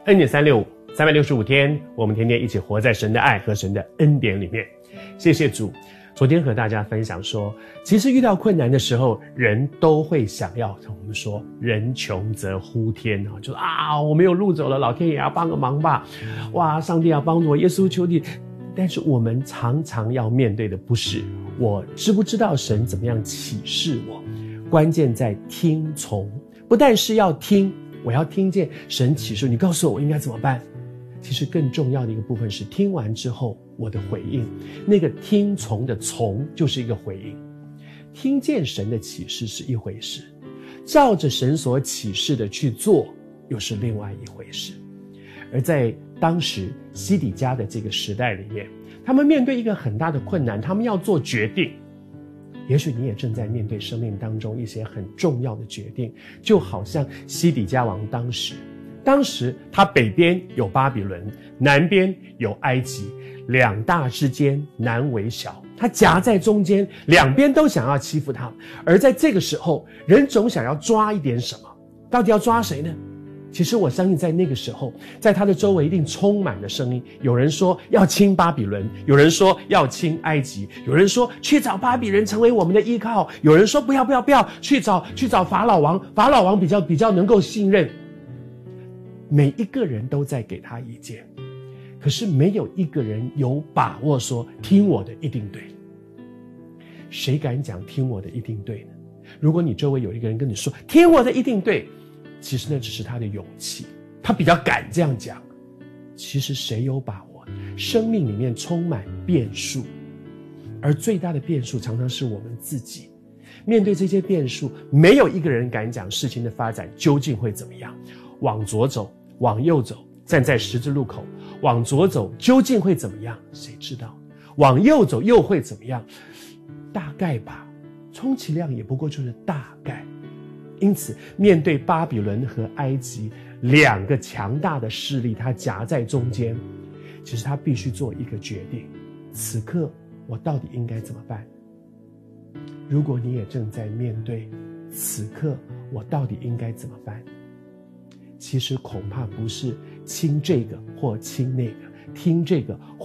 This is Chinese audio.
恩典365，365天，我们天天一起活在神的爱和神的恩典里面。谢谢主。昨天和大家分享说，其实遇到困难的时候，人都会想要，我们说人穷则呼天啊，就是我没有路走了，老天爷要帮个忙吧，哇，上帝要帮助我，耶稣求你。但是我们常常要面对的不是我知不知道神怎么样启示我，关键在听从，不但是要听，我要听见神启示，你告诉我应该怎么办。其实更重要的一个部分是听完之后我的回应，那个听从的从就是一个回应。听见神的启示是一回事，照着神所启示的去做又是另外一回事。而在当时西底家的这个时代里面，他们面对一个很大的困难，他们要做决定。也许你也正在面对生命当中一些很重要的决定，就好像西底家王当时他北边有巴比伦，南边有埃及，两大之间难为小，他夹在中间，两边都想要欺负他。而在这个时候，人总想要抓一点什么，到底要抓谁呢？其实我相信在那个时候，在他的周围一定充满了声音，有人说要亲巴比伦，有人说要亲埃及，有人说去找巴比伦成为我们的依靠，有人说不要去找法老王，法老王比较能够信任。每一个人都在给他意见，可是没有一个人有把握说听我的一定对。谁敢讲听我的一定对呢？如果你周围有一个人跟你说听我的一定对，其实那只是他的勇气，他比较敢这样讲。其实谁有把握？生命里面充满变数，而最大的变数常常是我们自己。面对这些变数，没有一个人敢讲事情的发展究竟会怎么样。往左走，往右走，站在十字路口，往左走究竟会怎么样？谁知道？往右走又会怎么样？大概吧，充其量也不过就是大概。因此面对巴比伦和埃及两个强大的势力，他夹在中间，其实他必须做一个决定，此刻我到底应该怎么办？如果你也正在面对此刻我到底应该怎么办，其实恐怕不是亲这个或亲那个，听这个或